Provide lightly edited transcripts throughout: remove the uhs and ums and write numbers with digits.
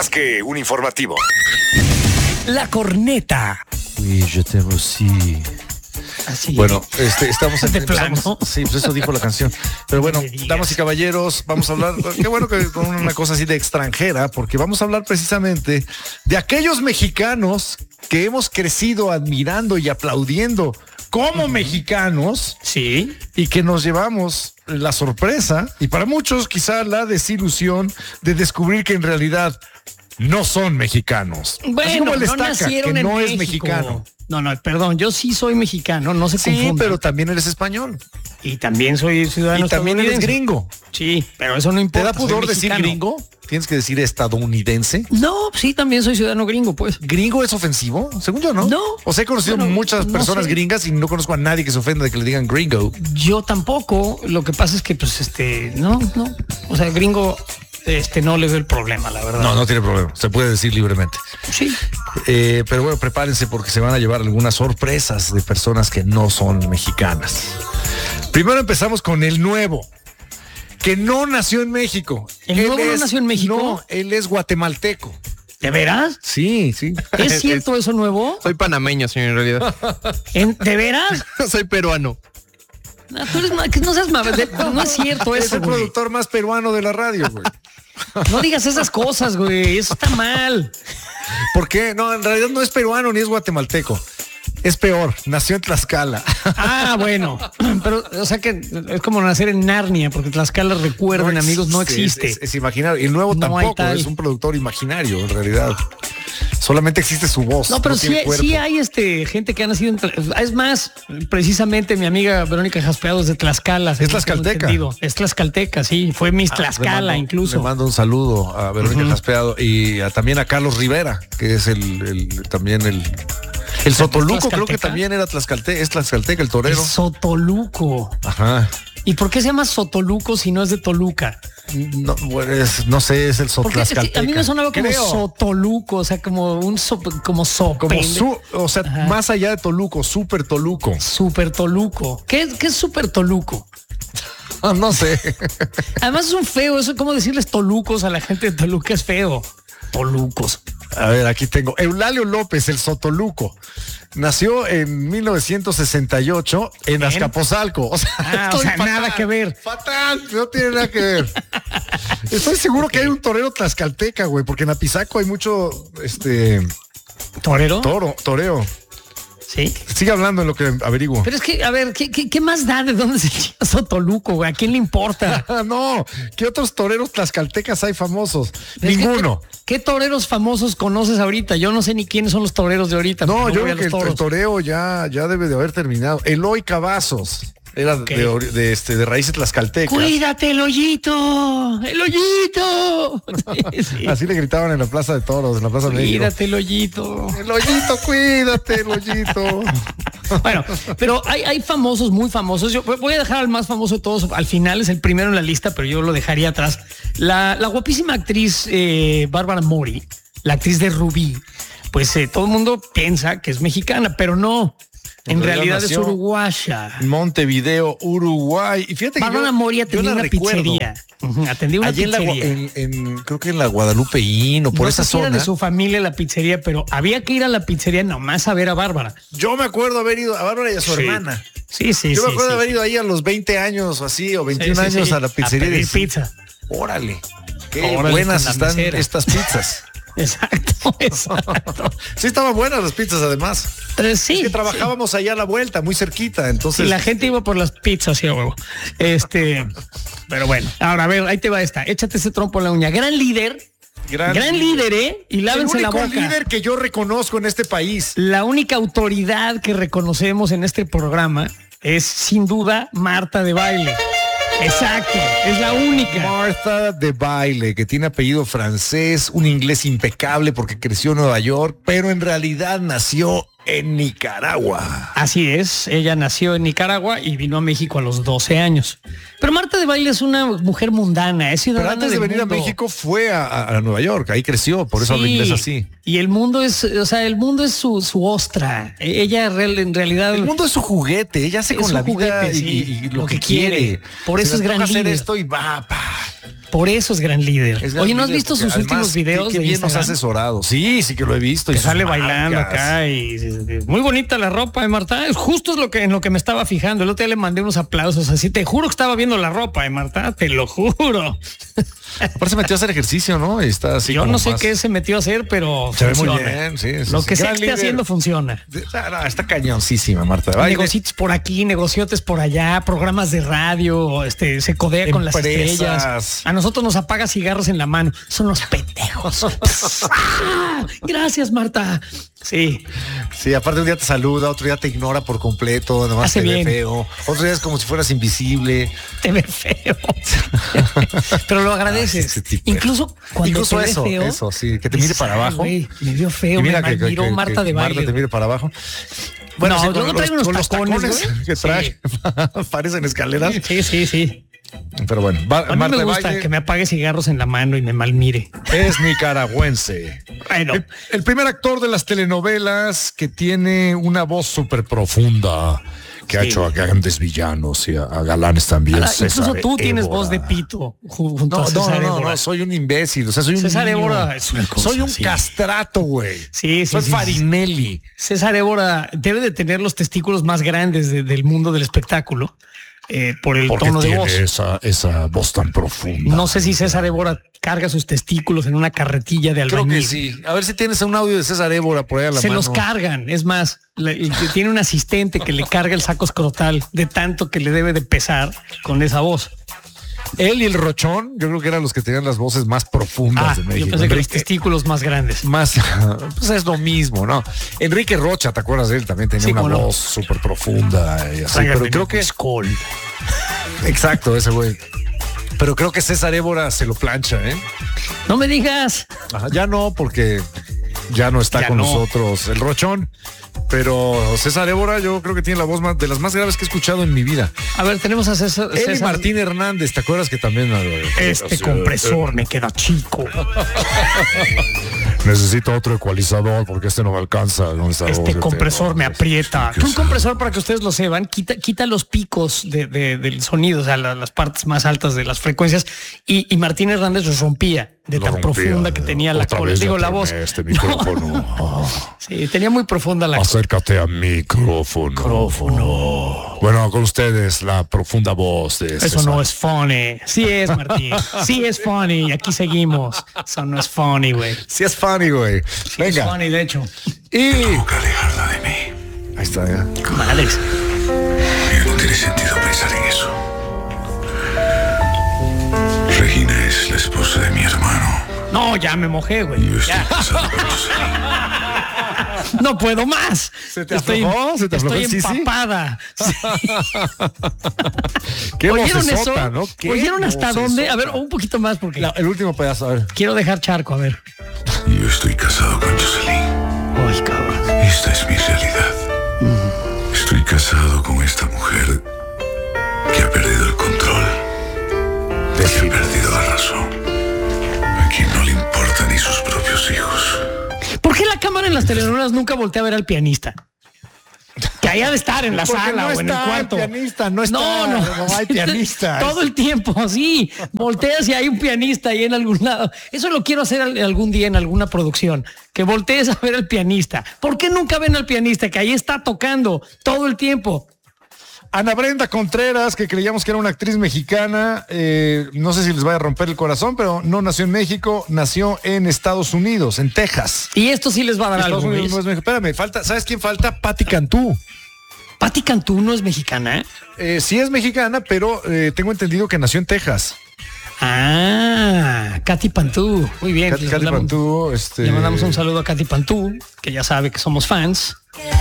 más que un informativo. La corneta. Oui, je t'aime aussi. Así. Bueno, estamos ¿De plano? Sí, pues eso dijo la canción. Pero bueno, damas y caballeros, vamos a hablar, qué bueno que con una cosa así de extranjera, porque vamos a hablar precisamente de aquellos mexicanos que hemos crecido admirando y aplaudiendo como mexicanos. Sí. Y que nos llevamos la sorpresa y para muchos quizá la desilusión de descubrir que en realidad no son mexicanos. Bueno, así como el no Estaca, nacieron que en no es México. mexicano. No, perdón, yo sí soy mexicano, no se Sí, confundan. pero también eres español. Y también soy ciudadano Y también eres estadounidense. gringo. Sí, pero eso no ¿Te importa. da pudor soy decir mexicano. gringo? Tienes que decir estadounidense. No, sí, también soy ciudadano gringo, pues. ¿Gringo es ofensivo? Según yo, ¿no? No. O sea, he conocido Bueno, muchas no personas sé. gringas y no conozco a nadie que se ofenda de que le digan gringo. Yo tampoco. Lo que pasa es que, pues, no. O sea, gringo, no le veo el problema, la verdad. No tiene problema. Se puede decir libremente. Sí. Pero bueno, prepárense porque se van a llevar algunas sorpresas de personas que no son mexicanas. Primero empezamos con el nuevo, que no nació en México. ¿El nuevo no nació en México? No, él es guatemalteco. ¿De veras? Sí. ¿Es cierto eso nuevo? Soy panameño, señor, en realidad. ¿De veras? Soy peruano. No, tú eres que no seas no es cierto Es eso, el güey. productor más peruano de la radio, güey. No digas esas cosas, güey. Eso está mal. ¿Por qué? No, en realidad no es peruano ni es guatemalteco. Es peor, nació en Tlaxcala. Ah, bueno. Pero, o sea que es como nacer en Narnia, porque Tlaxcala, recuerden, amigos, no existe. Es imaginario. Y el nuevo No hay tampoco, tal. es un productor imaginario, en realidad. Solamente existe su voz. No, pero tiene cuerpo. sí hay gente que ha nacido en es más, precisamente mi amiga Verónica Jaspeado es de Tlaxcala. Es tlaxcalteca. Es tlaxcalteca, sí. Fue Miss Tlaxcala, incluso. Le mando un saludo a Verónica Jaspeado y también a Carlos Rivera, que es también el Sotoluco, creo que también era tlaxcalteca, es tlaxcalteca, el torero. El Sotoluco. Ajá. ¿Y por qué se llama Sotoluco si no es de Toluca? No, bueno, no sé, es el Porque es que Sotlaxcalteca. a mí me sonaba como Creo. Sotoluco, o sea, como un como sope. O sea, Ajá. más allá de Toluco, Super Toluco. Super Toluco. ¿Qué es Super Toluco? No sé. Además es un feo, eso como decirles tolucos a la gente de Toluca es feo. Tolucos. A ver, aquí tengo Eulalio López, el Sotoluco. Nació en 1968 en Azcapotzalco. O sea, O sea, nada que ver. Fatal, no tiene nada que ver. Estoy seguro que hay un torero tlaxcalteca, güey, porque en Apizaco hay mucho ¿Torero? toreo. Sí. Sigue hablando en lo que averiguo. Pero es que, a ver, ¿qué más da de dónde se llama Sotoluco, güey? ¿A quién le importa? No, ¿qué otros toreros tlaxcaltecas hay famosos? Es que, Ninguno. ¿Qué toreros famosos conoces ahorita? Yo no sé ni quiénes son los toreros de ahorita. No, porque yo voy a creo que los el toros. toreo ya debe de haber terminado. Eloy Cavazos era Ok. de raíces tlaxcaltecas. ¡Cuídate, el hoyito! ¡El hoyito! Sí, sí. Así le gritaban en la Plaza de Toros, en la Plaza de México. Cuídate, el hoyito. El hoyito, cuídate, el hoyito. Bueno, pero hay famosos, muy famosos. Yo voy a dejar al más famoso de todos. Al final es el primero en la lista, pero yo lo dejaría atrás. La guapísima actriz Bárbara Mori, la actriz de Rubí, pues todo el mundo piensa que es mexicana, pero no. En realidad es nació uruguaya. Montevideo, Uruguay. Y fíjate que Bárbara Mori atendía la una recuerdo. pizzería. Atendía una Allí pizzería. creo que en la Guadalupeín o por No esa sé si era zona. de su familia la pizzería, pero había que ir a la pizzería nomás a ver a Bárbara. Yo me acuerdo haber ido a Bárbara y a su hermana. Sí, sí, Yo me sí, acuerdo sí. haber ido ahí a los 20 años o así, o 21 Sí, sí, años sí. a la pizzería. A pedir y decir, pizza. Órale, qué Órale, buenas con la están mesera. estas pizzas. Exacto. Sí, estaban buenas las pizzas además. Sí. Es que trabajábamos allá a la vuelta, muy cerquita, entonces. Y la gente iba por las pizzas, sí, a huevo. Pero bueno, ahora a ver, ahí te va esta. Échate ese trompo en la uña. Gran líder, gran líder, ¿eh? Y lávense la boca. El único líder que yo reconozco en este país. La única autoridad que reconocemos en este programa es sin duda Marta de Baile. Exacto, es la única. Martha de Baile, que tiene apellido francés, un inglés impecable porque creció en Nueva York, pero en realidad nació en Nicaragua. Así es, ella nació en Nicaragua y vino a México a los 12 años. Pero Marta de Baile es una mujer mundana, es ciudadana Pero antes de del venir mundo. a México fue a Nueva York, ahí creció, por eso habla inglés así. Y el mundo es, o sea, el mundo es su ostra. Ella en realidad... El mundo es su juguete, ella hace Es con su la vida juguete, sí, y lo que quiere. Por eso Se es le gran antoja hacer líder. esto y va, Por eso es gran líder. Es gran Oye, ¿no has líder, visto sus porque últimos además, videos qué de bien nos ha Instagram? asesorado. Sí, sí que lo he visto. Que y sus sale bailando marcas. acá y muy bonita la ropa, Marta. Justo es en lo que me estaba fijando. El otro día le mandé unos aplausos así. Te juro que estaba viendo la ropa, Marta. Te lo juro. Aparte se metió a hacer ejercicio, ¿no? Y está así. Yo como no sé más- qué se metió a hacer, pero Se ve muy funciona. bien, sí. Lo que sea Gran que esté líder. haciendo funciona. No, está cañoncísima, Marta. Baile. Negocios por aquí, negociotes por allá, programas de radio, se codea con las Empresas. estrellas. A nosotros nos apaga cigarros en la mano. Son los pendejos. ¡Ah! Gracias, Marta. Sí. Sí, aparte un día te saluda, otro día te ignora por completo, nomás Hace te ve bien. feo. Otro día es como si fueras invisible. Te ve feo. Pero lo agradeces. Este tipo. Incluso cuando Incluso te ve eso, feo. eso, sí, que te mire dices, para "Ay, abajo". güey, me vio feo, Y me mira que miró Marta de baile. Marta te mire para abajo. No, sí, luego con traigo unos con los tacones, tacones güey. que trae. Parecen escaleras. Sí. Pero bueno, A mí Marta me de gusta baile que me apague cigarros en la mano y me malmire. es nicaragüense. Bueno, El primer actor de las telenovelas que tiene una voz súper profunda, que ha Sí. hecho a grandes villanos y a galanes también. incluso César tú tienes Évora. voz de pito junto a No, César Évora. no, soy un imbécil. O sea, soy un César niño. Évora es una cosa Soy un así. castrato, güey. Sí, Soy sí. Farinelli. César Évora debe de tener los testículos más grandes del mundo del espectáculo por el Porque tono de tiene voz. esa voz tan profunda. No sé si César Évora carga sus testículos en una carretilla de Creo albañil. que sí. A ver si tienes un audio de César Évora por ahí a la Se mano. los cargan, es más, tiene un asistente que le carga el saco escrotal de tanto que le debe de pesar con esa voz. Él y el Rochón, yo creo que eran los que tenían las voces más profundas de Yo México. pensé que los Enrique- testículos más grandes. más, pues es lo mismo, ¿no? Enrique Rocha, ¿te acuerdas de él? También tenía Sí, una cómo no. voz súper profunda y así. Tráigame Pero creo mi que Skol. exacto, ese güey. Pero creo que César Évora se lo plancha, ¿eh? No me digas. Ajá, ya no, porque ya no está Ya con no. nosotros el Rochón. Pero César Évora, yo creo que tiene la voz de las más graves que he escuchado en mi vida. A ver, tenemos a César. Él y César. Martín Hernández, ¿te acuerdas que también? Este compresor me queda chico. Necesito otro ecualizador porque este no me alcanza. Este compresor me aprieta. Un compresor, para que ustedes lo sepan, quita los picos del sonido, o sea, las partes más altas de las frecuencias. Y Martín Hernández los rompía de tan profunda que tenía la cola. Digo, la voz. Este micrófono. Sí, tenía muy profunda la Acércate a micrófono. Bueno, con ustedes la profunda voz de Eso César. no es funny. Sí es, Martín. Sí es funny. Y aquí seguimos. Eso no es funny, güey. Sí es funny, güey. Sí Venga. es funny, de hecho. Y Tengo que alejarla de mí. ahí está, ya. Madres. Ya no tiene sentido pensar en eso. Regina es la esposa de mi hermano. No, ya me mojé, güey. Yo estoy Ya. casado con Jocelyn. No puedo más. ¿Se te aflojó? ¿Se te aflojó estoy el sisi? empapada. Sí. Qué ¿Oyeron vocesota, eso? ¿no? Qué ¿Oyeron hasta vocesota. dónde? A ver, un poquito más porque El último pedazo, a ver. quiero dejar charco, a ver. Yo estoy casado con Jocelyn. Ay, cabrón. Esta es mi realidad. Estoy casado con esta mujer que ha perdido el control, que ha perdido la razón, a quien no le importa ni sus propios hijos. ¿Por qué la cámara en las telenovelas nunca voltea a ver al pianista? Que haya de estar en la Porque sala no o en el está cuarto. el pianista, no está, no hay pianistas. Todo el tiempo, sí. Volteas y hay un pianista ahí en algún lado. Eso lo quiero hacer algún día en alguna producción. Que voltees a ver al pianista. ¿Por qué nunca ven al pianista? Que ahí está tocando todo el tiempo. Ana Brenda Contreras, que creíamos que era una actriz mexicana, no sé si les vaya a romper el corazón, pero no nació en México, nació en Estados Unidos, en Texas. Y esto sí les va a dar Estados algo. Unidos no es México. Espérame, falta, ¿sabes quién falta? Patti Cantú. Patti Cantú no es mexicana. Sí es mexicana, pero tengo entendido que nació en Texas. Ah, Katy Pantú. Muy bien. Katy Pantú, Le mandamos un saludo a Katy Pantú, que ya sabe que somos fans.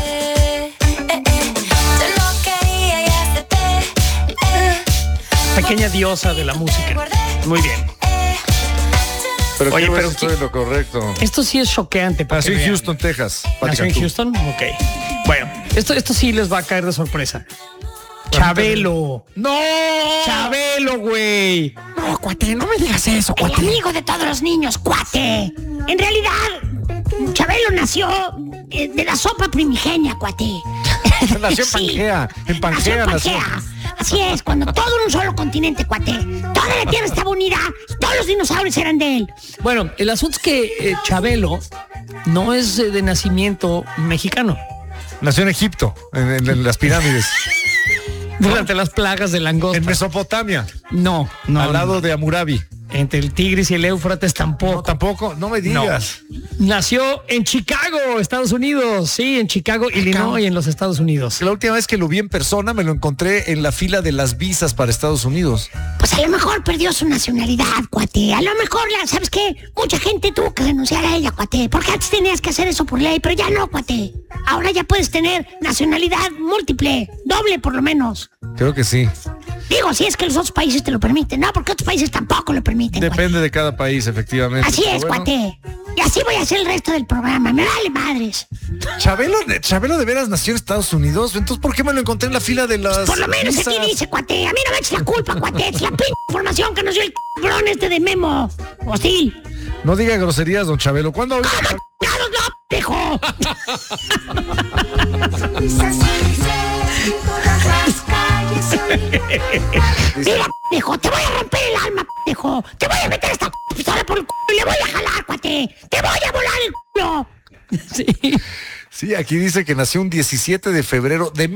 Pequeña diosa de la música. Muy bien. Pero Oye, quiero ver pero si estoy en lo correcto. Esto sí es choqueante. para Nació que en vean. Houston, Texas. Patti ¿Nació en Cantú. Houston? Ok. Bueno, esto sí les va a caer de sorpresa. Chabelo. ¡No! Chabelo, güey. No, cuate, no me digas eso, cuate. El amigo de todos los niños, cuate. En realidad, Chabelo nació de la sopa primigenia, cuate. Nació en Sí. Pangea. En Pangea Nació en nació. Pangea. Así es, cuando todo en un solo continente, cuate. Toda la Tierra estaba unida, todos los dinosaurios eran de él. Bueno, el asunto es que Chabelo no es de nacimiento mexicano. Nació en Egipto, en las pirámides. Durante las plagas de langosta. En Mesopotamia. No. Al lado de Hammurabi. Entre el Tigris y el Éufrates tampoco. No, tampoco, no me digas. Nació en Chicago, Estados Unidos. Sí, en Chicago, Illinois, en los Estados Unidos. La última vez que lo vi en persona me lo encontré en la fila de las visas para Estados Unidos. Pues a lo mejor perdió su nacionalidad, cuate. A lo mejor, ¿sabes qué? Mucha gente tuvo que renunciar a ella, cuate. Porque antes tenías que hacer eso por ley, pero ya no, cuate. Ahora ya puedes tener nacionalidad múltiple, doble por lo menos. Creo que sí. Digo, si es que los otros países te lo permiten, ¿no? Porque otros países tampoco lo permiten. Depende cuate. de cada país, efectivamente. Así es, bueno. Cuate. Y así voy a hacer el resto del programa. Me vale madres. Chabelo de veras nació en Estados Unidos. Entonces, ¿por qué me lo encontré en la fila de las Por lo menos visas? aquí dice, cuate. A mí no me eches la culpa, cuate. Es la información que nos dio el cabrón este de Memo. Hostil. No diga groserías, don Chabelo. ¿Cuándo habla? ¡Claro, no, pendejo! Mira, pendejo, te voy a romper el alma, pendejo. Te voy a meter esta pistola por el culo y le voy a jalar, cuate. Te voy a volar el culo. Sí. Sí, aquí dice que nació un 17 de febrero de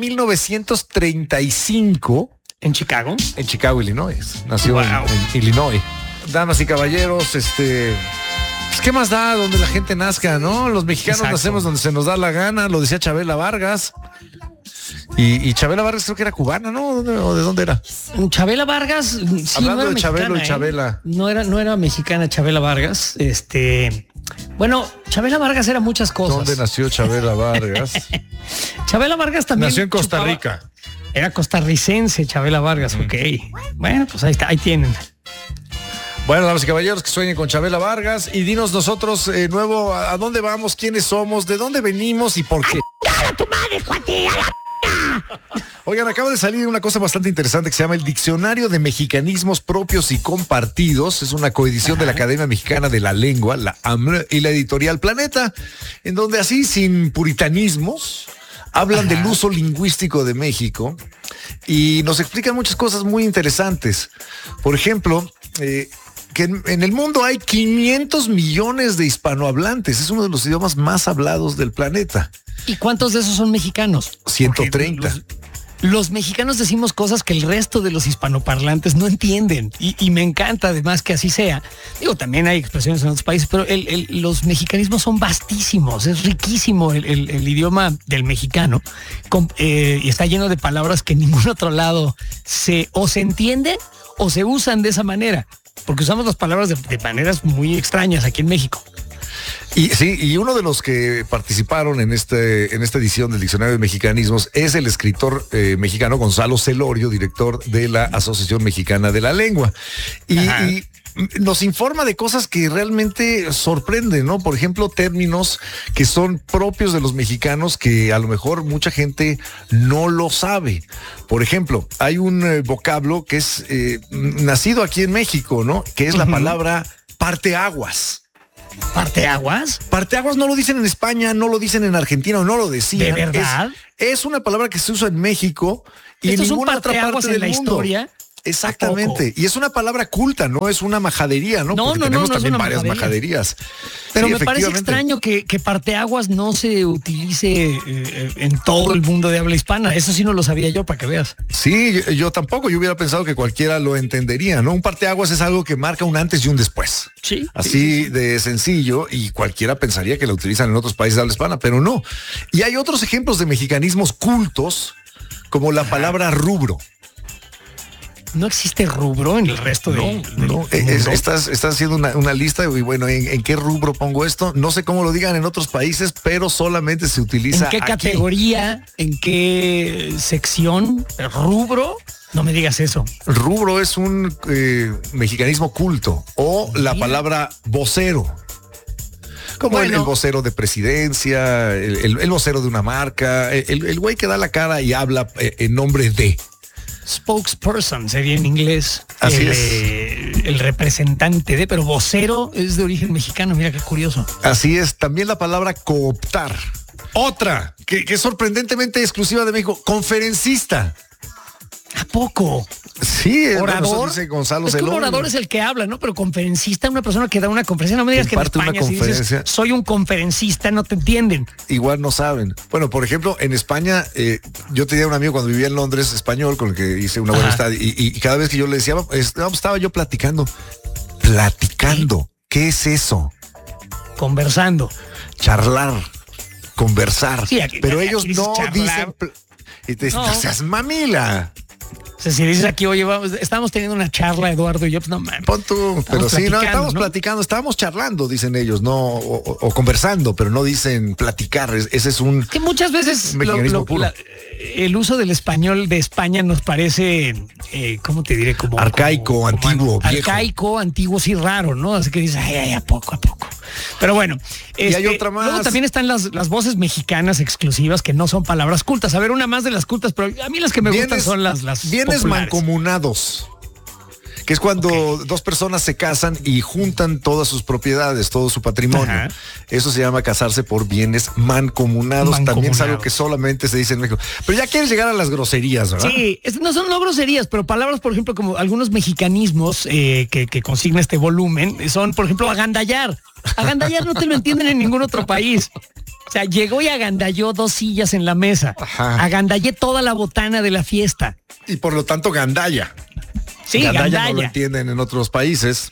1935. ¿En Chicago? En Chicago, Illinois. Nació Wow. en Illinois. Damas y caballeros, pues, ¿qué más da donde la gente nazca, no? Los mexicanos Exacto. nacemos donde se nos da la gana, lo decía Chabela Vargas. Y Chabela Vargas creo que era cubana, ¿no? ¿O de dónde era? Chabela Vargas, sí, Hablando no era de Chabelo mexicana, y Chabela. No era mexicana Chabela Vargas. Bueno, Chabela Vargas era muchas cosas. ¿Dónde nació Chabela Vargas? Chabela Vargas también Nació en Costa chupaba- Rica. Era costarricense Chabela Vargas, ok. Bueno, pues ahí está, ahí tienen. Bueno, damas y caballeros, que sueñen con Chabela Vargas. Y dinos nosotros, nuevo, ¿a dónde vamos? ¿Quiénes somos? ¿De dónde venimos? ¿Y por qué? ¡Claro, tu madre, cuate! ¡A la Oigan, acaba de salir una cosa bastante interesante que se llama el Diccionario de Mexicanismos Propios y Compartidos. Es una coedición de la Academia Mexicana de la Lengua, la AMLA, y la editorial Planeta, en donde así, sin puritanismos, hablan del uso lingüístico de México y nos explican muchas cosas muy interesantes. Por ejemplo, que en el mundo hay 500 millones de hispanohablantes. Es uno de los idiomas más hablados del planeta. ¿Y cuántos de esos son mexicanos? 130. Porque los mexicanos decimos cosas que el resto de los hispanoparlantes no entienden y me encanta además que así sea. Digo, también hay expresiones en otros países, pero los mexicanismos son vastísimos, es riquísimo el idioma del mexicano y está lleno de palabras que en ningún otro lado se entienden o se usan de esa manera, porque usamos las palabras de maneras muy extrañas aquí en México. Y sí, y uno de los que participaron en esta edición del Diccionario de Mexicanismos es el escritor mexicano Gonzalo Celorio, director de la Asociación Mexicana de la Lengua. Y nos informa de cosas que realmente sorprenden, ¿no? Por ejemplo, términos que son propios de los mexicanos que a lo mejor mucha gente no lo sabe. Por ejemplo, hay un vocablo que es nacido aquí en México, ¿no? Que es la palabra parteaguas. ¿Parteaguas? Parteaguas no lo dicen en España, no lo dicen en Argentina, o no lo decían. ¿De verdad? Es una palabra que se usa en México y en ¿Esto es un ninguna otra parteaguas parte en del la mundo. historia? Exactamente. Y es una palabra culta, no es una majadería, ¿no? No, Porque no, tenemos no es también una varias majadería. majaderías. Pero Sí, me parece efectivamente. extraño que parteaguas no se utilice en todo el mundo de habla hispana. Eso sí no lo sabía yo, para que veas. Sí, yo tampoco. Yo hubiera pensado que cualquiera lo entendería, ¿no? Un parteaguas es algo que marca un antes y un después. Sí. Así de sencillo, y cualquiera pensaría que la utilizan en otros países de habla hispana, pero no. Y hay otros ejemplos de mexicanismos cultos, como la palabra rubro. No existe rubro en el resto del mundo. Estás haciendo una lista y bueno, ¿en qué rubro pongo esto? No sé cómo lo digan en otros países, pero solamente se utiliza ¿En qué aquí. categoría? ¿En qué sección? ¿Rubro? No me digas eso. Rubro es un mexicanismo culto o la palabra vocero. Como Bueno. el vocero de presidencia, el vocero de una marca, el güey que da la cara y habla en nombre de. Spokesperson sería en inglés. Así El representante de, pero vocero es de origen mexicano. Mira qué curioso. Así es, también la palabra cooptar. Otra, que es sorprendentemente exclusiva de México, conferencista. ¿A poco? Sí, ¿Orador? Dice Gonzalo Es que un Celón. orador es el que habla, ¿no? Pero conferencista, una persona que da una conferencia. No me digas que en Imparte una España si dices, conferencia. soy un conferencista, no te entienden. Igual no saben. Bueno, por ejemplo, en España, yo tenía un amigo cuando vivía en Londres, español, con el que hice una buena amistad, y cada vez que yo le decía, estaba yo platicando. Platicando. ¿Qué es eso? Conversando. Charlar, conversar. Sí, aquí- pero aquí ellos dices no charlar. dicen. Y te dicen, No. no seas mamila. O sea, si dices aquí, oye, estamos teniendo una charla, Eduardo y yo, pues no mames. Pon tú, pero sí, no, estamos platicando, estábamos charlando, dicen ellos, no, o conversando, pero no dicen platicar. Ese es un Que muchas veces mecanismo puro. el uso del español de España nos parece, ¿cómo te diré? Como Arcaico, antiguo, viejo. Arcaico, antiguo, sí, raro, ¿no? Así que dices, ay, a poco. Pero bueno. Y hay otra más. Luego también están las voces mexicanas exclusivas que no son palabras cultas. A ver, una más de las cultas, pero a mí las que me gustan son las bienes populares. mancomunados, que es cuando dos personas se casan y juntan todas sus propiedades, todo su patrimonio. Ajá. Eso se llama casarse por bienes mancomunados. También es algo que solamente se dice en México. Pero ya quieres llegar a las groserías, ¿verdad? Sí, no son groserías, pero palabras, por ejemplo, como algunos mexicanismos que consigna este volumen, son, por ejemplo, agandallar. Agandallar no te lo entienden en ningún otro país. O sea, llegó y agandalló 2 sillas en la mesa. Ajá. Agandallé toda la botana de la fiesta. Y por lo tanto, gandalla. Sí, Gandalla gandalla. no lo entienden en otros países.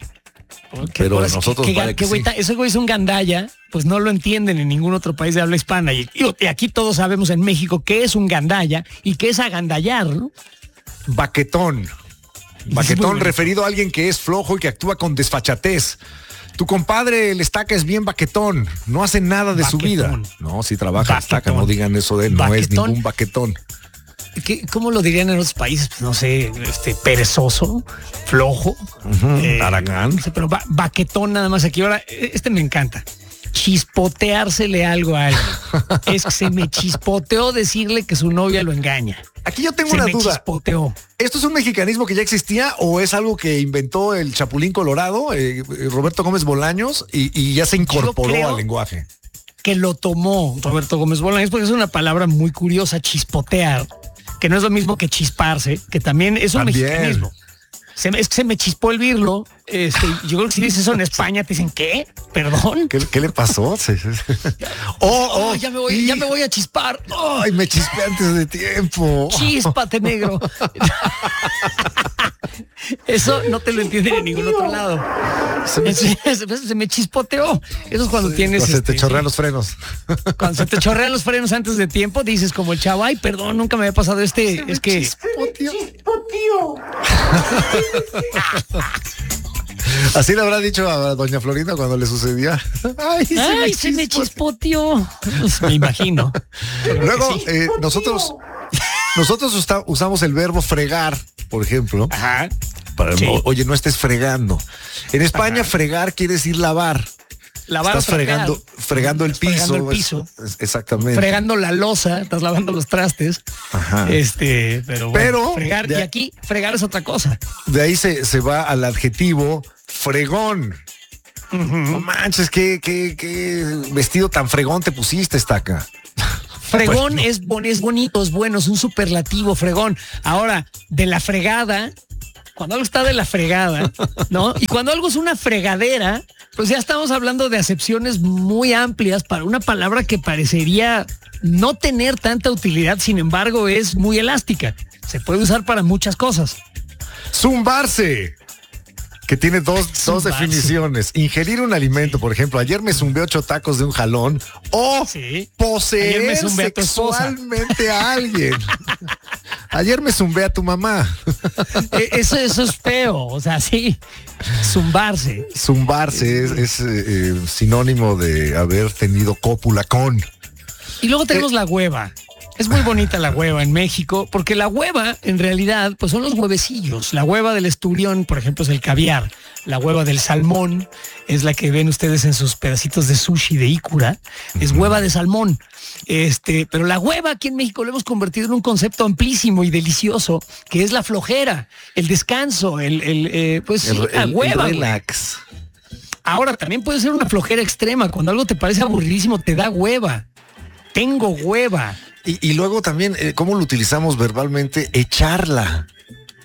Pero Ahora sí, nosotros vale que sí. ese güey es un gandalla, pues no lo entienden en ningún otro país de habla hispana. Y aquí todos sabemos en México qué es un gandalla y qué es agandallar, ¿no? Baquetón. Baquetón referido a alguien que es flojo y que actúa con desfachatez. Tu compadre, el Estaca, es bien baquetón. No hace nada de su vida. Baquetón. No, sí trabaja Baquetón. Estaca. No digan eso de él. No es Baquetón. ningún baquetón. ¿Cómo lo dirían en otros países? Pues no sé, perezoso, flojo. Aragán. No sé, pero baquetón nada más aquí. Ahora, me encanta. Chispoteársele algo a alguien. Es que se me chispoteó decirle que su novia lo engaña. Aquí yo tengo Se una me duda. chispoteó. ¿Esto es un mexicanismo que ya existía o es algo que inventó el Chapulín Colorado, Roberto Gómez Bolaños, y ya se incorporó creo al lenguaje? Que lo tomó Roberto Gómez Bolaños, porque es una palabra muy curiosa, chispotear, que no es lo mismo que chisparse, que también es un También. mexicanismo. Es que se me chispó el birlo. Yo creo que si dices eso en España, te dicen, ¿qué? ¿Perdón? ¿Qué le pasó? Ya me voy a chispar. Oh, Ay, me chispé antes de tiempo. chíspate, negro. Eso no te lo entienden en ningún otro lado. Se me chispoteó. Eso es cuando tienes. Se te chorrean los frenos. Cuando se te chorrean los frenos antes de tiempo, dices como el chavo, ay, perdón, nunca me había pasado es que. Así le habrá dicho a doña Florinda cuando le sucedía. Ay, se me chispoteó. Pues, me imagino. Luego, Sí. nosotros usamos el verbo fregar, por ejemplo. Ajá. Sí. Oye, no estés fregando. En España, fregar quiere decir lavar. Lavar Estás o trapear. fregando el piso. Fregando el piso. Exactamente. Fregando la loza, estás lavando los trastes. Ajá. Pero fregar, y aquí fregar es otra cosa. De ahí se va al adjetivo fregón. No manches, qué vestido tan fregón te pusiste, Estaca. Fregón es bonito, es bueno, es un superlativo, fregón. Ahora, de la fregada, cuando algo está de la fregada, ¿no? Y cuando algo es una fregadera, pues ya estamos hablando de acepciones muy amplias para una palabra que parecería no tener tanta utilidad, sin embargo, es muy elástica. Se puede usar para muchas cosas. Zumbarse. Que tiene dos definiciones. Ingerir un alimento, por ejemplo. Ayer me zumbé 8 tacos de un jalón. O Sí. Ayer poseer me zumbé a tu esposa. sexualmente a alguien. Ayer me zumbé a tu mamá. Eso es feo, o sea, sí. Zumbarse. Zumbarse es sinónimo de haber tenido cópula con. Y luego tenemos la hueva. Es muy bonita la hueva en México, porque la hueva, en realidad, pues son los huevecillos. La hueva del esturión, por ejemplo, es el caviar. La hueva del salmón es la que ven ustedes en sus pedacitos de sushi de Ikura. Es hueva de salmón. Pero la hueva aquí en México lo hemos convertido en un concepto amplísimo y delicioso, que es la flojera, el descanso, la hueva. El relax. Ahora, también puede ser una flojera extrema. Cuando algo te parece aburridísimo, te da hueva. Tengo hueva. Y luego también, ¿cómo lo utilizamos verbalmente? Echarla.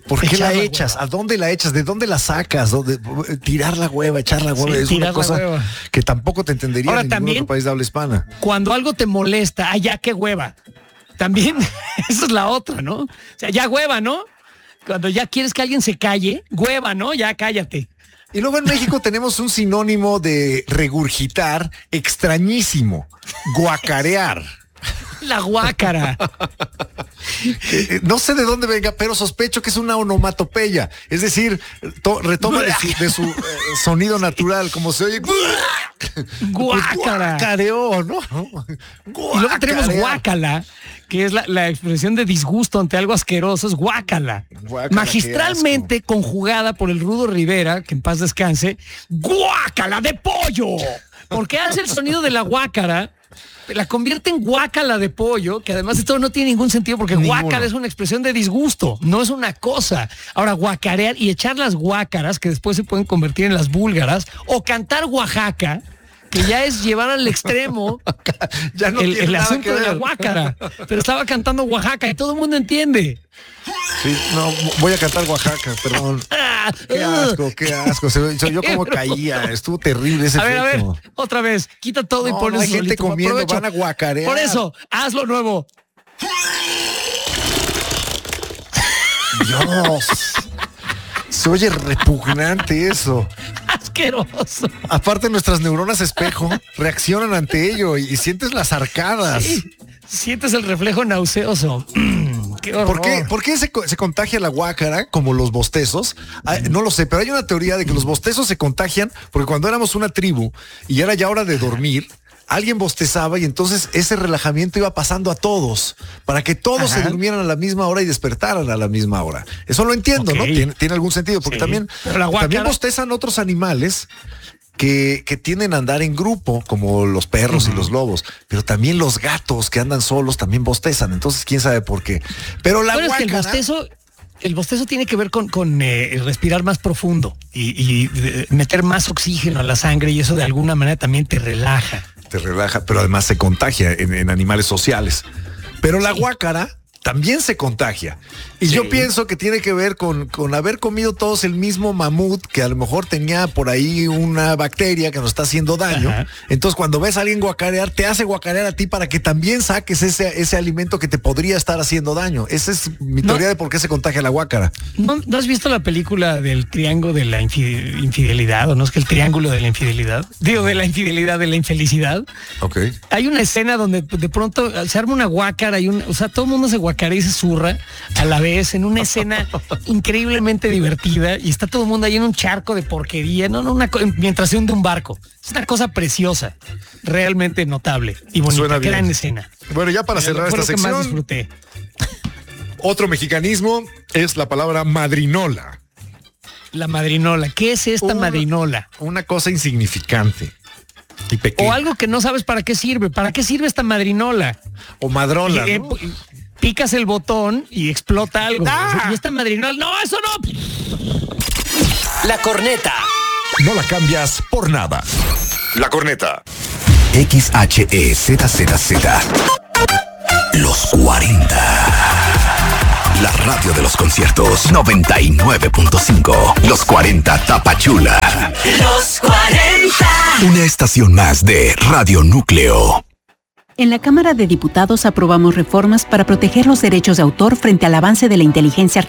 ¿Por qué Echar la la echas? hueva. ¿A dónde la echas? ¿De dónde la sacas? Tirar la hueva, echar la hueva, Sí, es tirar una la cosa hueva. que tampoco te entendería Ahora, en ningún también- otro país de habla hispana. Cuando algo te molesta, ya qué hueva. También, esa es la otra, ¿no? O sea, ya hueva, ¿no? Cuando ya quieres que alguien se calle, hueva, ¿no? Ya cállate. Y luego en México tenemos un sinónimo de regurgitar extrañísimo, guacarear. La guácara. No sé de dónde venga, pero sospecho que es una onomatopeya. Es decir, retoma de su sonido natural, como se oye. Guácara. Guacareó, ¿no? Y luego tenemos guácala, que es la expresión de disgusto ante algo asqueroso, es guácala. Guácala, Magistralmente conjugada por el Rudo Rivera, que en paz descanse, guácala de pollo. Porque hace el sonido de la guácara, la convierte en guácala de pollo, que además esto no tiene ningún sentido porque Ninguno. guácara es una expresión de disgusto, no es una cosa. Ahora, guacarear y echar las guácaras, que después se pueden convertir en las búlgaras, o cantar Oaxaca, que ya es llevar al extremo Ya no tiene el nada asunto que de la ver. guácara. Pero estaba cantando Oaxaca y todo el mundo entiende. Sí, no, voy a cantar Oaxaca, perdón. Ah, Qué asco, qué asco. Se yo como caía, estuvo terrible ese A ver, efecto. otra vez, quita todo y No, pones no hay gente solito. comiendo, Aprovecho. van a guacarear. Por eso, hazlo nuevo. Dios. Se oye repugnante eso. Asqueroso. Aparte, nuestras neuronas espejo reaccionan ante ello y sientes las arcadas. Sí, sientes el reflejo nauseoso. Qué horror. ¿Por qué se contagia la guácara como los bostezos? No lo sé, pero hay una teoría de que los bostezos se contagian porque cuando éramos una tribu y era ya hora de dormir, alguien bostezaba y entonces ese relajamiento iba pasando a todos para que todos se durmieran a la misma hora y despertaran a la misma hora. Eso lo entiendo, Ok. ¿no? Tiene algún sentido porque Sí. también Pero la guácara- bostezan otros animales que tienden a andar en grupo, como los perros y los lobos, pero también los gatos que andan solos también bostezan. Entonces, quién sabe por qué. Pero la Bueno, es que guácara... el bostezo tiene que ver con respirar más profundo y meter más oxígeno a la sangre y eso de alguna manera también te relaja. Te relaja, pero además se contagia en animales sociales. Pero la guácara también se contagia. Y yo pienso que tiene que ver con haber comido todos el mismo mamut, que a lo mejor tenía por ahí una bacteria que nos está haciendo daño. Ajá. Entonces, cuando ves a alguien guacarear, te hace guacarear a ti para que también saques ese alimento que te podría estar haciendo daño. Esa es mi teoría de por qué se contagia la guácara. ¿No has visto la película del triángulo de la infidelidad? ¿O no es que el triángulo de la infidelidad? Digo, de la infidelidad, de la infelicidad. Ok. Hay una escena donde de pronto se arma una guácara y o sea, todo el mundo se guacara y se zurra a la vez en una escena increíblemente divertida y está todo el mundo ahí en un charco de porquería, mientras se hunde un barco. Es una cosa preciosa, realmente notable y bonita. Suena bien. Gran escena. Bueno, ya para cerrar Fue esta lo que más sección, disfruté. otro mexicanismo es la palabra madrinola. La madrinola. ¿Qué es esta madrinola? Una cosa insignificante y pequeña. O algo que no sabes para qué sirve. ¿Para qué sirve esta madrinola? O madrola, Y, ¿no? picas el botón y explota algo. ¡Ah! Y esta madrinola, no, eso no. La corneta. No la cambias por nada. La corneta. XHEZZZ. Los 40. La radio de los conciertos 99.5. Los 40 Tapachula. Los 40. Una estación más de Radio Núcleo. En la Cámara de Diputados aprobamos reformas para proteger los derechos de autor frente al avance de la inteligencia artificial.